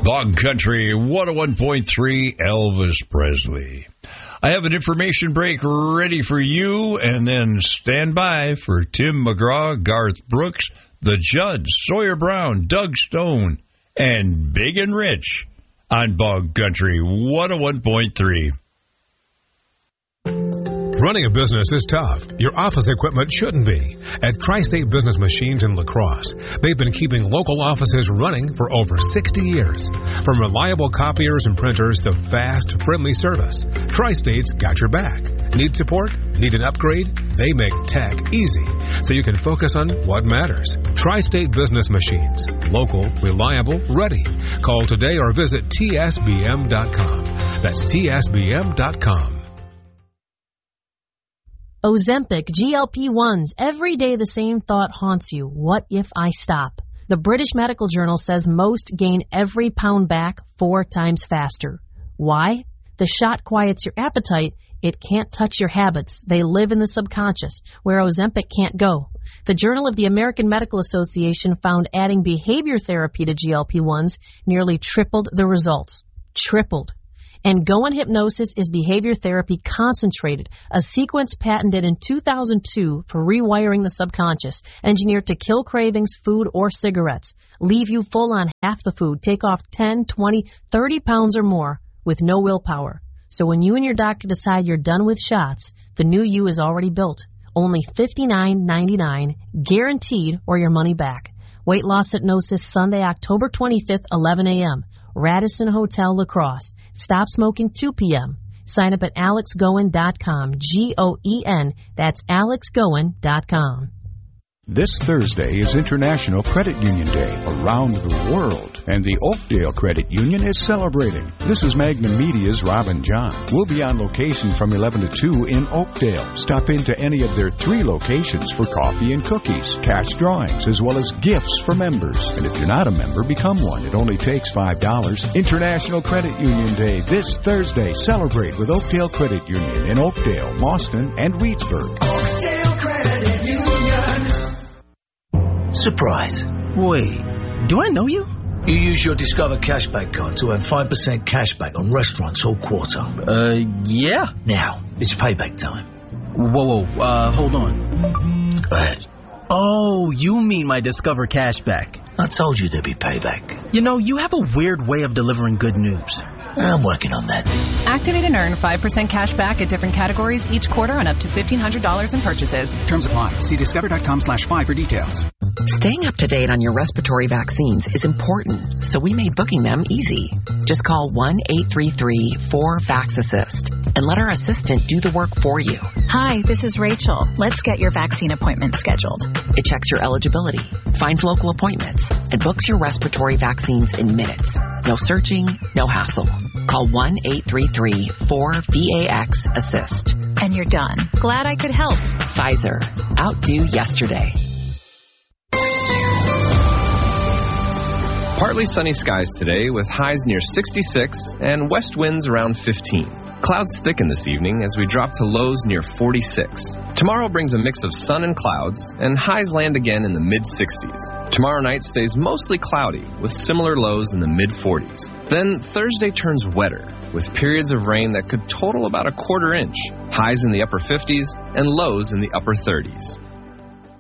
Bog Country 101.3 Elvis Presley. I have an information break ready for you, and then stand by for Tim McGraw, Garth Brooks, The Judds, Sawyer Brown, Doug Stone, and Big and Rich on Bog Country 101.3. Running a business is tough. Your office equipment shouldn't be. At Tri-State Business Machines in La Crosse, they've been keeping local offices running for over 60 years. From reliable copiers and printers to fast, friendly service, Tri-State's got your back. Need support? Need an upgrade? They make tech easy, so you can focus on what matters. Tri-State Business Machines. Local, reliable, ready. Call today or visit tsbm.com. That's tsbm.com. Ozempic, GLP-1s. Every day the same thought haunts you. What if I stop? The British Medical Journal says most gain every pound back 4 times faster. Why? The shot quiets your appetite. It can't touch your habits. They live in the subconscious, where Ozempic can't go. The Journal of the American Medical Association found adding behavior therapy to GLP-1s nearly tripled the results. Tripled. And Go on Hypnosis is behavior therapy concentrated, a sequence patented in 2002 for rewiring the subconscious, engineered to kill cravings, food, or cigarettes, leave you full on half the food, take off 10, 20, 30 pounds or more with no willpower. So when you and your doctor decide you're done with shots, the new you is already built. Only $59.99, guaranteed, or your money back. Weight Loss Hypnosis, Sunday, October 25th, 11 a.m. Radisson Hotel, La Crosse. Stop smoking 2 p.m. Sign up at alexgoen.com. Goen. That's alexgoen.com. This Thursday is International Credit Union Day around the world, and the Oakdale Credit Union is celebrating. This is Magnum Media's Robin John. We'll be on location from 11 to 2 in Oakdale. Stop into any of their 3 locations for coffee and cookies, cash drawings, as well as gifts for members. And if you're not a member, become one. It only takes $5. International Credit Union Day this Thursday. Celebrate with Oakdale Credit Union in Oakdale, Boston, and Reedsburg. Oakdale Credit Union. Surprise. Wait, do I know you? You use your Discover Cashback card to earn 5% cashback on restaurants all quarter. Yeah. Now, it's payback time. Whoa, hold on. Go ahead. Oh, you mean my Discover Cashback. I told you there'd be payback. You know, you have a weird way of delivering good news. I'm working on that. Activate and earn 5% cash back at different categories each quarter on up to $1,500 in purchases. Terms apply. See discover.com/5 for details. Staying up to date on your respiratory vaccines is important, so we made booking them easy. Just call 1-833-4-VAX-ASSIST and let our assistant do the work for you. Hi, this is Rachel. Let's get your vaccine appointment scheduled. It checks your eligibility, finds local appointments, and books your respiratory vaccines in minutes. No searching, no hassle. Call 1-833-4-VAX-ASSIST. And you're done. Glad I could help. Pfizer. Outdo yesterday. Partly sunny skies today with highs near 66 and west winds around 15. Clouds thicken this evening as we drop to lows near 46. Tomorrow brings a mix of sun and clouds, and highs land again in the mid-60s. Tomorrow night stays mostly cloudy, with similar lows in the mid-40s. Then Thursday turns wetter, with periods of rain that could total about a quarter inch, highs in the upper 50s and lows in the upper 30s.